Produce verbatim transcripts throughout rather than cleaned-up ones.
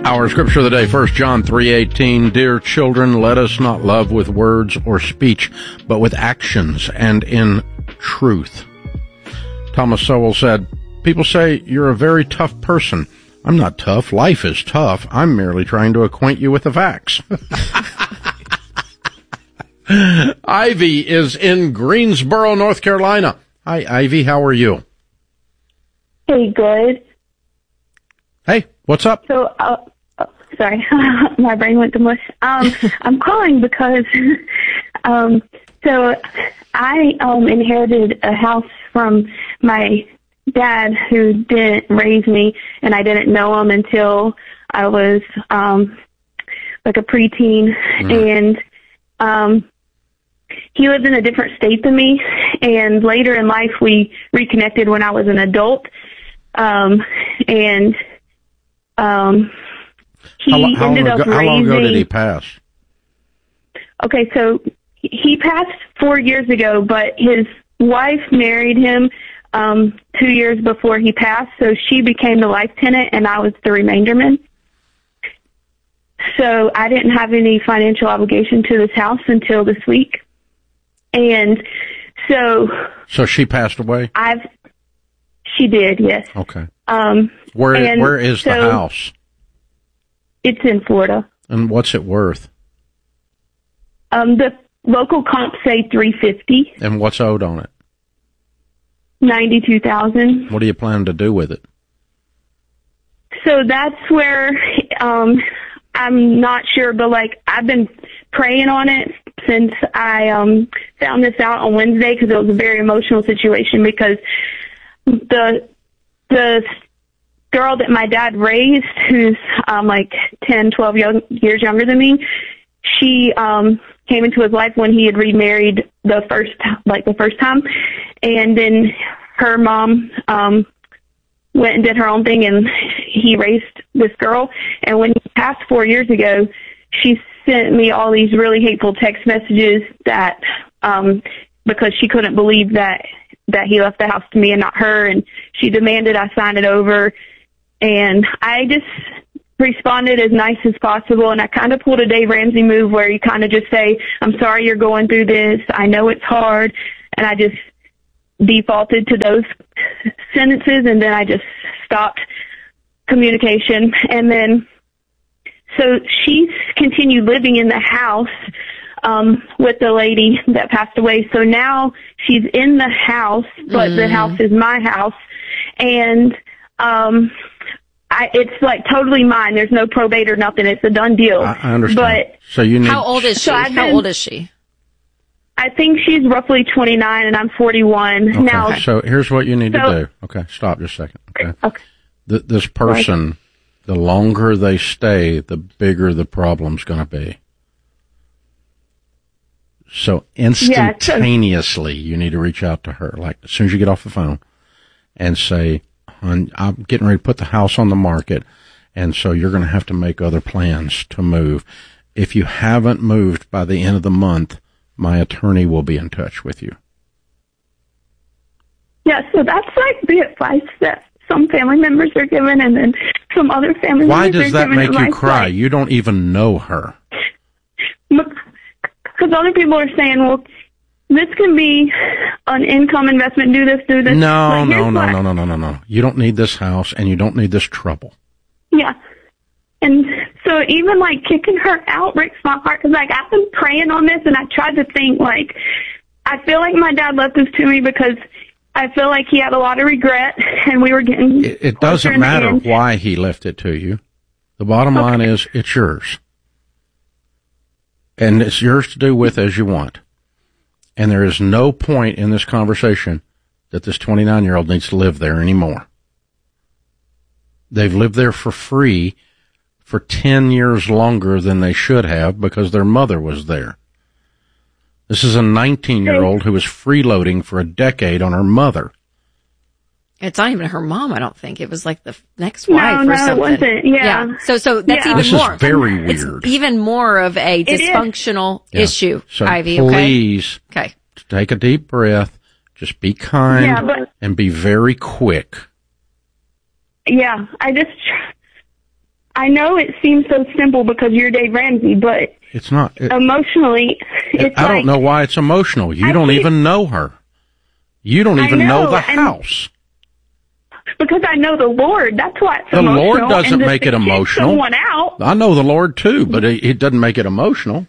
Our scripture of the day, First John three eighteen. Dear children, let us not love with words or speech, but with actions and in truth. Thomas Sowell said, people say you're a very tough person. I'm not tough. Life is tough. I'm merely trying to acquaint you with the facts. Ivy is in Greensboro, North Carolina. Hi, Ivy. How are you? Hey, good. Hey, what's up? So, uh, oh, sorry, my brain went to mush. Um, I'm calling because, um, so I um inherited a house from my dad who didn't raise me, and I didn't know him until I was um like a preteen, mm. and um. He lived in a different state than me, and later in life we reconnected when I was an adult. Um, and um, he how, how ended long up ago, raising. How long ago did he pass? Okay, so he passed four years ago, but his wife married him um, two years before he passed, so she became the life tenant, and I was the remainderman. So I didn't have any financial obligation to this house until this week. And so... So she passed away? I've... She did, yes. Okay. Um, where Where is so the house? It's in Florida. And what's it worth? Um, the local comps say three hundred fifty thousand dollars. And what's owed on it? ninety-two thousand dollars. What do you plan to do with it? So that's where... Um, I'm not sure, but like I've been praying on it since I um found this out on Wednesday, because it was a very emotional situation, because the the girl that my dad raised, who's um like ten, twelve young, years younger than me, she um came into his life when he had remarried the first like the first time, and then her mom um went and did her own thing, and he raised this girl. And when he passed four years ago, she sent me all these really hateful text messages that, um, because she couldn't believe that, that he left the house to me and not her. And she demanded I sign it over. And I just responded as nice as possible. And I kind of pulled a Dave Ramsey move where you kind of just say, I'm sorry you're going through this. I know it's hard. And I just defaulted to those sentences, and then I just stopped communication. And then, so she's continued living in the house um, with the lady that passed away. So now she's in the house, but mm. the house is my house, and um, I, it's like totally mine. There's no probate or nothing. It's a done deal. I, I understand. But so you need. How old is she? So How been, old is she? I think she's roughly twenty-nine, and I'm forty-one. Okay. Now, so here's what you need so, to do. Okay, stop just a second. Okay. Okay. Th- this person, right. The longer they stay, the bigger the problem's going to be. So instantaneously, yeah, so, you need to reach out to her, like as soon as you get off the phone, and say, I'm getting ready to put the house on the market, and so you're going to have to make other plans to move. If you haven't moved by the end of the month, my attorney will be in touch with you. Yeah, so that's like the advice that some family members are given, and then some other family Why members does that are given make you cry? Like, you don't even know her. Because other people are saying, well, this can be an income investment, do this, do this. No, no, no, no, no, no, no, no. You don't need this house, and you don't need this trouble. Yeah. And so even, like, kicking her out breaks my heart, because, like, I've been praying on this, and I tried to think, like, I feel like my dad left this to me because I feel like he had a lot of regret, and we were getting... It, it doesn't matter why he left it to you. The bottom okay. line is, it's yours. And it's yours to do with as you want. And there is no point in this conversation that this twenty-nine-year-old needs to live there anymore. They've lived there for free for ten years longer than they should have because their mother was there. This is a nineteen-year-old who was freeloading for a decade on her mother. It's not even her mom, I don't think. It was like the next wife no, or no, something. It wasn't. Yeah. yeah. So, so that's yeah. even this more. This is very weird. It's even more of a dysfunctional yeah. issue, so Ivy. Please, okay. Okay. Take a deep breath. Just be kind yeah, but, and be very quick. Yeah, I just, I know it seems so simple because you're Dave Ramsey, but it's not. It, emotionally, it's I like, don't know why it's emotional. You I don't keep, even know her. You don't even know, know the and, house. Because I know the Lord. That's why it's the emotional. The Lord doesn't and make to it emotional. Someone out. I know the Lord too, but it, it doesn't make it emotional.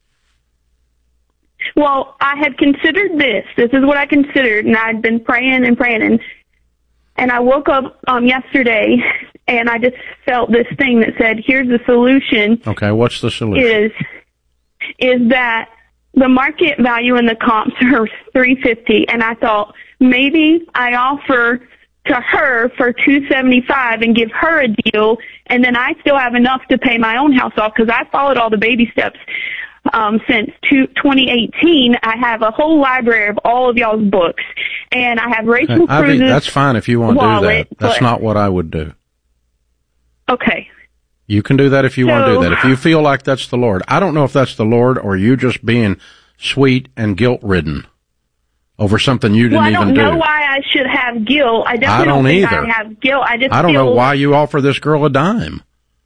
Well, I had considered this. This is what I considered, and I'd been praying and praying, and and I woke up um yesterday, and I just felt this thing that said, "Here's the solution." Okay, what's the solution? Is is that the market value in the comps are three fifty, and I thought maybe I offer to her for two seventy-five and give her a deal, and then I still have enough to pay my own house off because I followed all the baby steps. Um, since two, twenty eighteen, I have a whole library of all of y'all's books, and I have Rachel okay, Cruz's Ivy, that's fine if you want to wallet, do that. That's but, not what I would do. Okay. You can do that if you so, want to do that. If you feel like that's the Lord. I don't know if that's the Lord or you just being sweet and guilt-ridden over something you didn't well, even do. I don't know why I should have guilt. I definitely I don't, don't think either. I have guilt. I just I don't feel, know why you offer this girl a dime.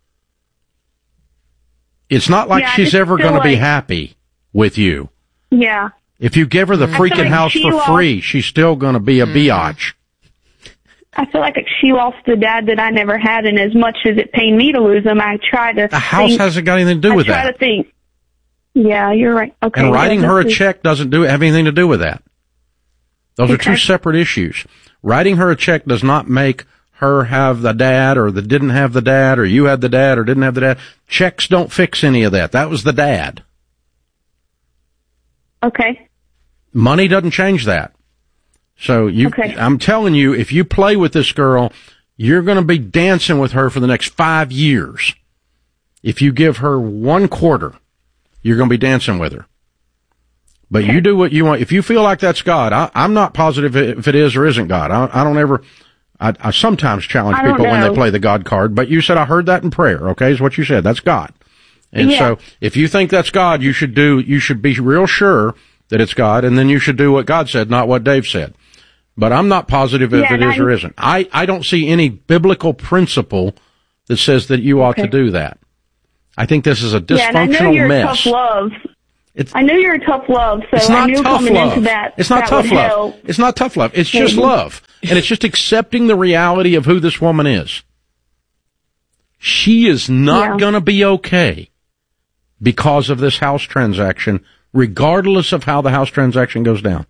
It's not like yeah, she's ever going like, to be happy with you. Yeah. If you give her the freaking like house for lost, free, she's still going to be a mm. biatch. I feel like she lost the dad that I never had, and as much as it pained me to lose him, I try to The house think, hasn't got anything to do I with try that. To think. Yeah, you're right. Okay. And writing yeah, her a is, check doesn't do have anything to do with that. Those okay. are two separate issues. Writing her a check does not make her have the dad or the didn't have the dad or you had the dad or didn't have the dad. Checks don't fix any of that. That was the dad. Okay. Money doesn't change that. So you, okay. I'm telling you, if you play with this girl, you're going to be dancing with her for the next five years. If you give her one quarter, you're going to be dancing with her. But okay. you do what you want. If you feel like that's God, I, I'm not positive if it is or isn't God. I, I don't ever, I, I sometimes challenge people when they play the God card, but you said I heard that in prayer, okay, is what you said. That's God. And yeah. so if you think that's God, you should do, you should be real sure that it's God, and then you should do what God said, not what Dave said. But I'm not positive if yeah, it is I, or isn't. I, I don't see any biblical principle that says that you ought okay. to do that. I think this is a dysfunctional yeah, and I know you're mess. Tough love. It's, I know you're a tough love, so it's not I knew tough coming love. into that. It's not that tough love. Help. It's not tough love. It's just love. And it's just accepting the reality of who this woman is. She is not yeah. going to be okay because of this house transaction, regardless of how the house transaction goes down.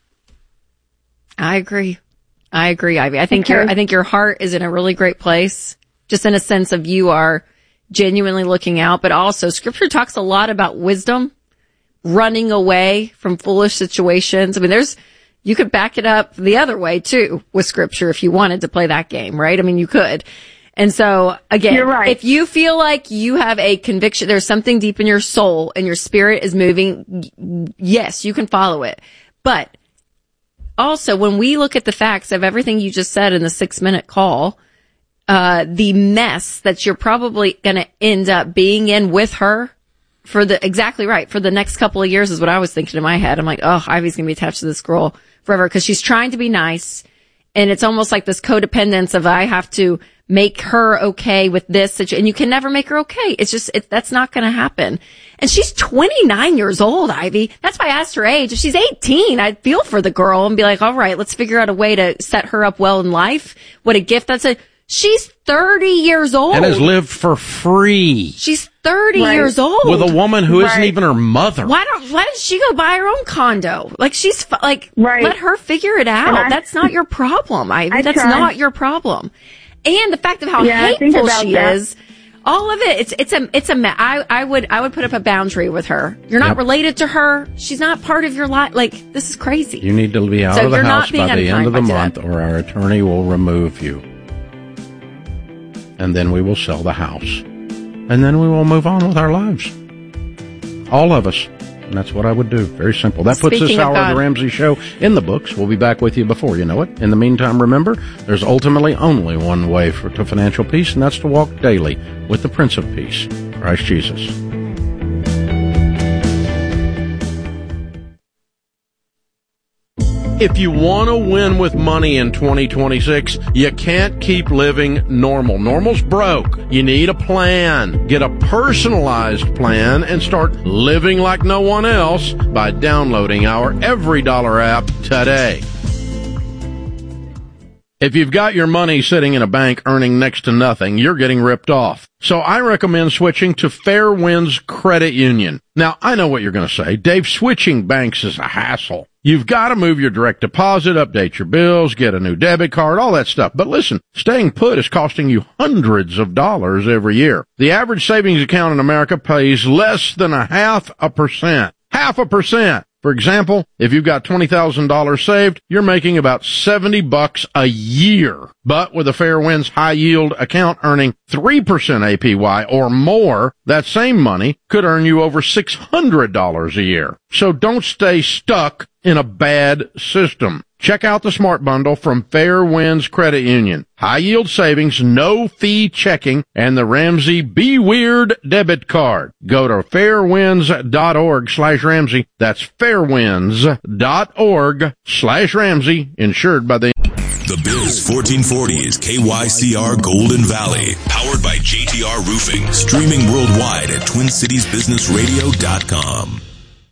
I agree. I agree, Ivy. I think okay. your I think your heart is in a really great place, just in a sense of you are genuinely looking out, but also Scripture talks a lot about wisdom, running away from foolish situations. I mean, there's, you could back it up the other way too with Scripture if you wanted to play that game, right? I mean, you could. And so again, You're right. if you feel like you have a conviction, there's something deep in your soul and your spirit is moving, yes, you can follow it. But also, when we look at the facts of everything you just said in the six minute call, uh, the mess that you're probably going to end up being in with her for the, exactly right, for the next couple of years is what I was thinking in my head. I'm like, oh, Ivy's going to be attached to this girl forever because she's trying to be nice. And it's almost like this codependence of I have to make her okay with this situation. And you can never make her okay. It's just, it, that's not going to happen. And she's twenty-nine years old, Ivy. That's why I asked her age. If she's eighteen, I'd feel for the girl and be like, all right, let's figure out a way to set her up well in life. What a gift that's a, she's thirty years old. And has lived for free. She's thirty right. years old. With a woman who right. isn't even her mother. Why don't, why does she go buy her own condo? Like she's, like, right. let her figure it out. I, That's not your problem, Ivy. I That's tried. not your problem. And the fact of how yeah, hateful she that. is, all of it, it's, it's a, it's a, I, I would, I would put up a boundary with her. You're not yep. related to her. She's not part of your life. Like, this is crazy. You need to be out so of the house by the end of the month that. or our attorney will remove you. And then we will sell the house. And then we will move on with our lives. All of us. And that's what I would do. Very simple. That puts Speaking this hour of the Ramsey Show in the books. We'll be back with you before you know it. In the meantime, remember, there's ultimately only one way for, to financial peace, and that's to walk daily with the Prince of Peace, Christ Jesus. If you want to win with money in twenty twenty-six, you can't keep living normal. Normal's broke. You need a plan. Get a personalized plan and start living like no one else by downloading our Every Dollar app today. If you've got your money sitting in a bank earning next to nothing, you're getting ripped off. So I recommend switching to Fairwinds Credit Union. Now, I know what you're going to say. Dave, switching banks is a hassle. You've got to move your direct deposit, update your bills, get a new debit card, all that stuff. But listen, staying put is costing you hundreds of dollars every year. The average savings account in America pays less than a half a percent. Half a percent. For example, if you've got twenty thousand dollars saved, you're making about seventy bucks a year. But with a Fairwinds high yield account earning three percent A P Y or more, that same money could earn you over six hundred dollars a year. So don't stay stuck in a bad system. Check out the Smart Bundle from Fairwinds Credit Union. High yield savings, no fee checking, and the Ramsey Be Weird debit card. Go to fairwinds.org slash Ramsey. That's fairwinds.org slash Ramsey, insured by the... The Biz fourteen forty is K Y C R Golden Valley, powered by J T R Roofing, streaming worldwide at twin cities business radio dot com.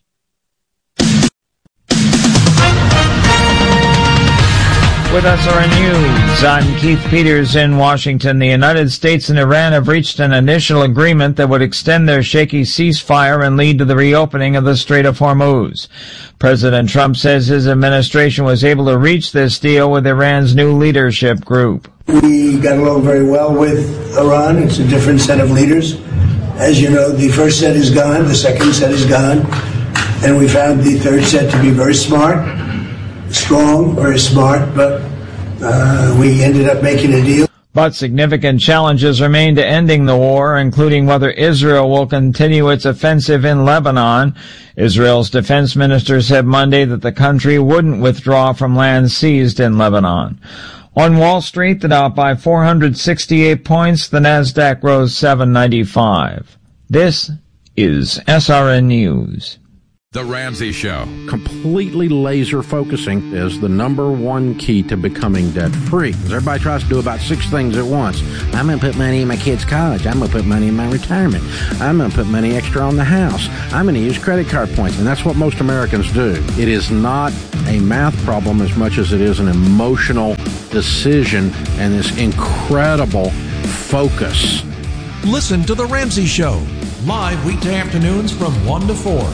With S R N News, I'm Keith Peters in Washington. The United States and Iran have reached an initial agreement that would extend their shaky ceasefire and lead to the reopening of the Strait of Hormuz. President Trump says his administration was able to reach this deal with Iran's new leadership group. We got along very well with Iran. It's a different set of leaders. As you know, the first set is gone, the second set is gone, and we found the third set to be very smart. Strong, very smart, but uh, we ended up making a deal. But significant challenges remain to ending the war, including whether Israel will continue its offensive in Lebanon. Israel's defense minister said Monday that the country wouldn't withdraw from land seized in Lebanon. On Wall Street, the Dow by four hundred sixty-eight points, the Nasdaq rose seven ninety-five. This is S R N News. The Ramsey Show. Completely laser focusing is the number one key to becoming debt free. Because everybody tries to do about six things at once. I'm going to put money in my kids' college. I'm going to put money in my retirement. I'm going to put money extra on the house. I'm going to use credit card points. And that's what most Americans do. It is not a math problem as much as it is an emotional decision and this incredible focus. Listen to The Ramsey Show. Live weekday afternoons from one to four.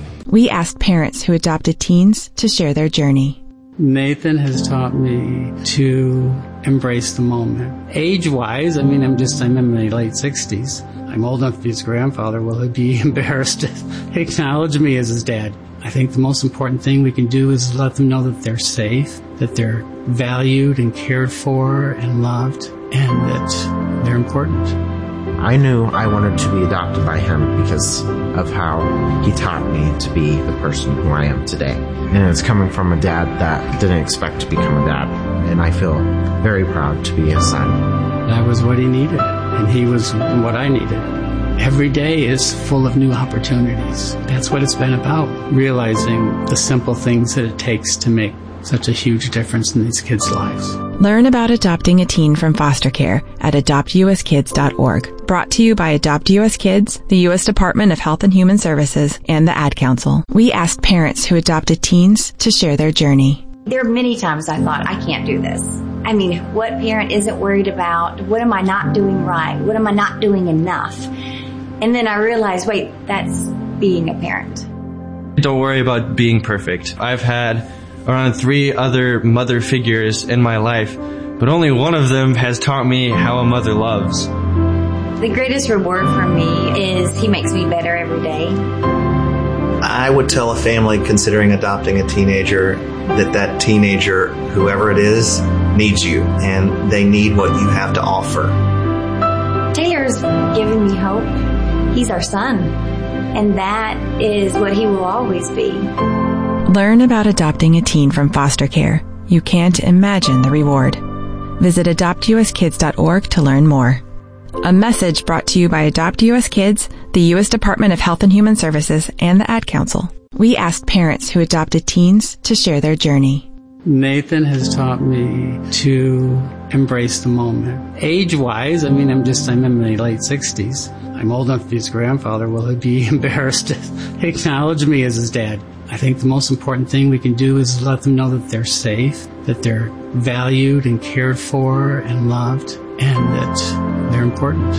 We asked parents who adopted teens to share their journey. Nathan has taught me to embrace the moment. Age-wise, I mean, I'm just, I'm in my late sixties. I'm old enough to be his grandfather. Will he be embarrassed to acknowledge me as his dad? I think the most important thing we can do is let them know that they're safe, that they're valued and cared for and loved, and that they're important. I knew I wanted to be adopted by him because of how he taught me to be the person who I am today. And it's coming from a dad that didn't expect to become a dad. And I feel very proud to be his son. That was what he needed, and he was what I needed. Every day is full of new opportunities. That's what it's been about, realizing the simple things that it takes to make such a huge difference in these kids' lives. Learn about adopting a teen from foster care at adopt u s kids dot org. Brought to you by Adopt U S Kids, the U S Department of Health and Human Services, and the Ad Council. We asked parents who adopted teens to share their journey. There are many times I thought, I can't do this. I mean, what parent isn't worried about? What am I not doing right? What am I not doing enough? And then I realized, wait, that's being a parent. Don't worry about being perfect. I've had around three other mother figures in my life, but only one of them has taught me how a mother loves. The greatest reward for me is he makes me better every day. I would tell a family considering adopting a teenager that that teenager, whoever it is, needs you, and they need what you have to offer. Taylor's given me hope. He's our son, and that is what he will always be. Learn about adopting a teen from foster care. You can't imagine the reward. Visit adopt u s kids dot org to learn more. A message brought to you by Adopt U S Kids, the U S Department of Health and Human Services, and the Ad Council. We asked parents who adopted teens to share their journey. Nathan has taught me to embrace the moment. Age-wise, I mean, I'm just, I'm in my late sixties. I'm old enough to be his grandfather. Will he be embarrassed to acknowledge me as his dad? I think the most important thing we can do is let them know that they're safe, that they're valued and cared for and loved, and that they're important.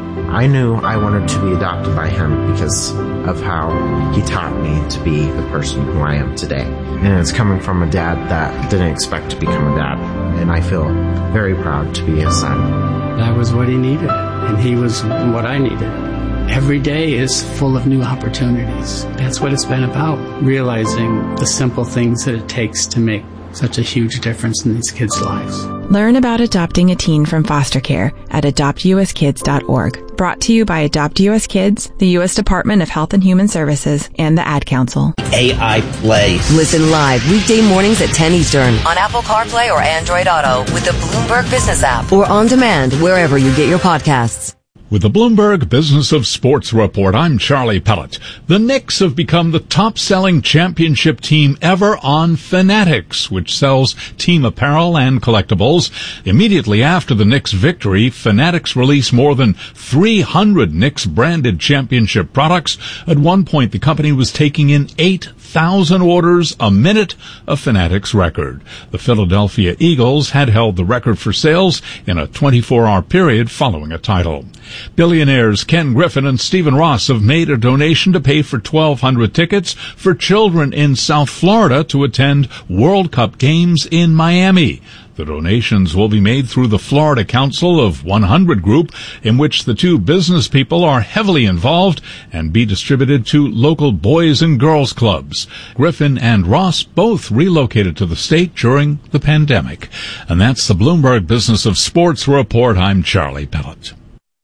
I knew I wanted to be adopted by him because of how he taught me to be the person who I am today. And it's coming from a dad that didn't expect to become a dad. And I feel very proud to be his son. That was what he needed, and he was what I needed. Every day is full of new opportunities. That's what it's been about, realizing the simple things that it takes to make such a huge difference in these kids' lives. Learn about adopting a teen from foster care at adopt u s kids dot org. Brought to you by Adopt U S Kids, the U S Department of Health and Human Services, and the Ad Council. A I Play. Listen live weekday mornings at ten Eastern on Apple CarPlay or Android Auto with the Bloomberg Business app or on demand wherever you get your podcasts. With the Bloomberg Business of Sports Report, I'm Charlie Pellet. The Knicks have become the top-selling championship team ever on Fanatics, which sells team apparel and collectibles. Immediately after the Knicks' victory, Fanatics released more than three hundred Knicks-branded championship products. At one point, the company was taking in eight thousand orders a minute, a Fanatics record. The Philadelphia Eagles had held the record for sales in a twenty-four hour period following a title. Billionaires Ken Griffin and Stephen Ross have made a donation to pay for twelve hundred tickets for children in South Florida to attend World Cup games in Miami. The donations will be made through the Florida Council of one hundred Group, in which the two business people are heavily involved, and be distributed to local boys and girls clubs. Griffin and Ross both relocated to the state during the pandemic. And that's the Bloomberg Business of Sports Report. I'm Charlie Pellet.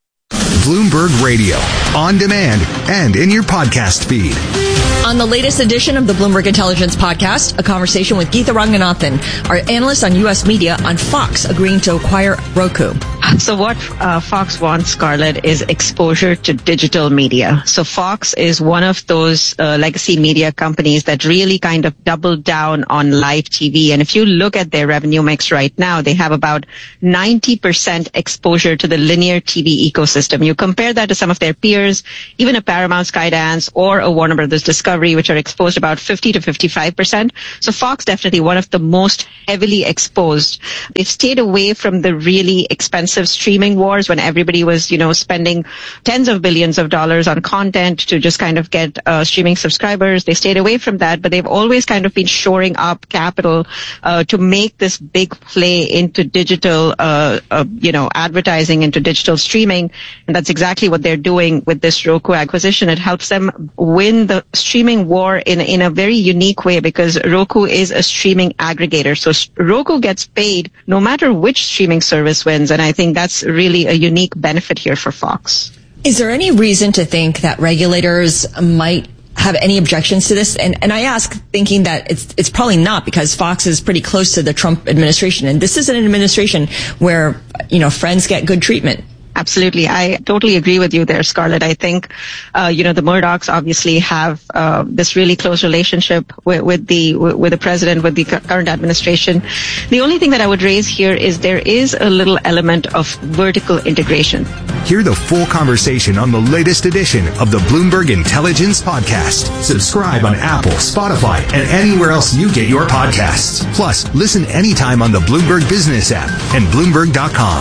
Bloomberg Radio, on demand and in your podcast feed. On the latest edition of the Bloomberg Intelligence Podcast, a conversation with Geetha Ranganathan, our analyst on U S media, on Fox agreeing to acquire Roku. So what uh, Fox wants, Scarlett, is exposure to digital media. So Fox is one of those uh, legacy media companies that really kind of doubled down on live T V. And if you look at their revenue mix right now, they have about ninety percent exposure to the linear T V ecosystem. You compare that to some of their peers, even a Paramount, Skydance, or a Warner Brothers Discovery, which are exposed about fifty to fifty-five percent. So Fox definitely one of the most heavily exposed. They've stayed away from the really expensive streaming wars when everybody was, you know, spending tens of billions of dollars on content to just kind of get uh, streaming subscribers. They stayed away from that, but they've always kind of been shoring up capital uh, to make this big play into digital, uh, uh, you know, advertising, into digital streaming. And that's exactly what they're doing with this Roku acquisition. It helps them win the streaming war in, in a very unique way, because Roku is a streaming aggregator. So Roku gets paid no matter which streaming service wins. And I think that's really a unique benefit here for Fox. Is there any reason to think that regulators might have any objections to this? And, and I ask thinking that it's, it's probably not, because Fox is pretty close to the Trump administration. And this is an administration where, you know, friends get good treatment. Absolutely. I totally agree with you there, Scarlett. I think, uh, you know, the Murdochs obviously have, uh, this really close relationship with, with the, with the president, with the current administration. The only thing that I would raise here is there is a little element of vertical integration. Hear the full conversation on the latest edition of the Bloomberg Intelligence Podcast. Subscribe on Apple, Spotify, and anywhere else you get your podcasts. Plus, listen anytime on the Bloomberg Business app and Bloomberg dot com.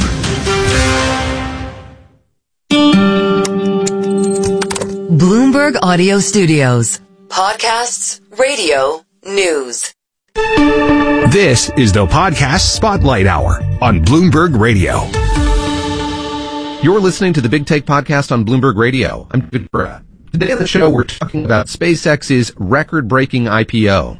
Bloomberg Audio Studios. Podcasts, radio, news. This is the Podcast Spotlight Hour on Bloomberg Radio. You're listening to the Big Take Podcast on Bloomberg Radio. I'm David Brett. Today on the show, we're talking about SpaceX's record-breaking I P O.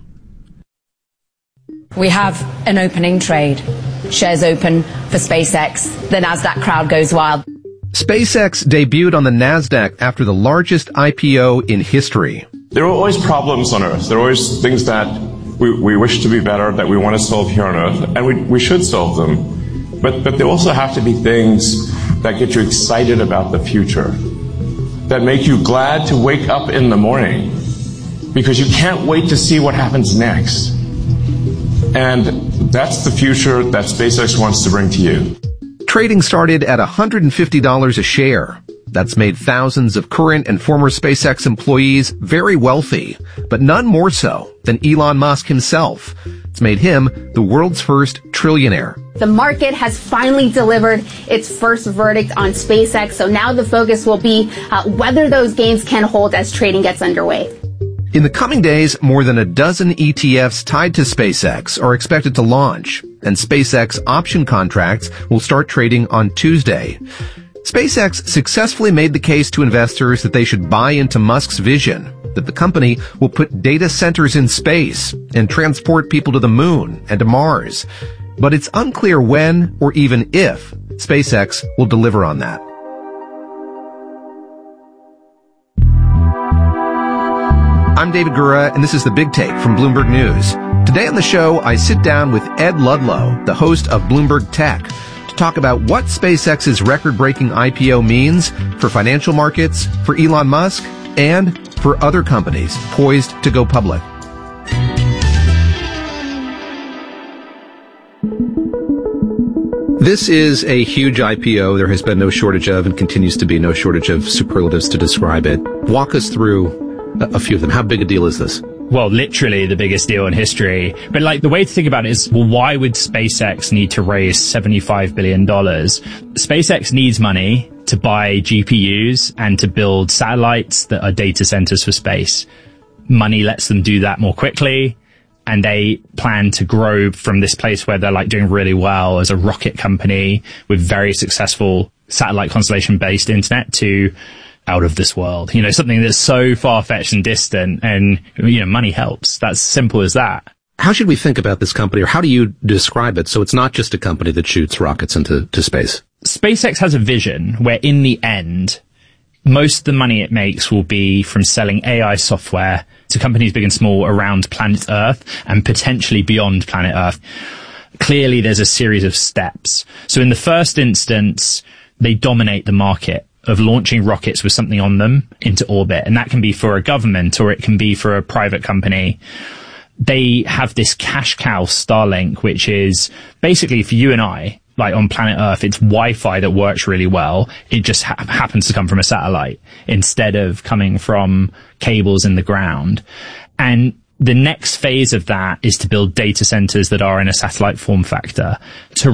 We have an opening trade. Shares open for SpaceX. The NASDAQ crowd goes wild. SpaceX debuted on the NASDAQ after the largest I P O in history. There are always problems on Earth. There are always things that we, we wish to be better, that we want to solve here on Earth, and we, we should solve them. But, but there also have to be things that get you excited about the future, that make you glad to wake up in the morning, because you can't wait to see what happens next. And that's the future that SpaceX wants to bring to you. Trading started at one hundred fifty dollars a share. That's made thousands of current and former SpaceX employees very wealthy, but none more so than Elon Musk himself. It's made him the world's first trillionaire. The market has finally delivered its first verdict on SpaceX, so now the focus will be uh, whether those gains can hold as trading gets underway. In the coming days, more than a dozen E T Fs tied to SpaceX are expected to launch, and SpaceX option contracts will start trading on Tuesday. SpaceX successfully made the case to investors that they should buy into Musk's vision, that the company will put data centers in space and transport people to the moon and to Mars. But it's unclear when or even if SpaceX will deliver on that. I'm David Gura, and this is The Big Take from Bloomberg News. Today on the show, I sit down with Ed Ludlow, the host of Bloomberg Tech, to talk about what SpaceX's record-breaking I P O means for financial markets, for Elon Musk, and for other companies poised to go public. This is a huge I P O there has been no shortage of and continues to be no shortage of superlatives to describe it. Walk us through a few of them. How big a deal is this? Well, literally the biggest deal in history. But like the way to think about it is, well, why would SpaceX need to raise seventy-five billion dollars? SpaceX needs money to buy G P Us and to build satellites that are data centers for space. Money lets them do that more quickly. And they plan to grow from this place where they're like doing really well as a rocket company with very successful satellite constellation based internet to out of this world, you know, something that's so far-fetched and distant, and, you know, money helps. That's simple as that. How should we think about this company, or how do you describe it so it's not just a company that shoots rockets into to space? SpaceX has a vision where in the end, most of the money it makes will be from selling A I software to companies big and small around planet Earth and potentially beyond planet Earth. Clearly, there's a series of steps. So in the first instance, they dominate the market of launching rockets with something on them into orbit. And that can be for a government or it can be for a private company. They have this cash cow Starlink, which is basically for you and I, like on planet Earth, it's Wi-Fi that works really well. It just ha- happens to come from a satellite instead of coming from cables in the ground. And the next phase of that is to build data centers that are in a satellite form factor to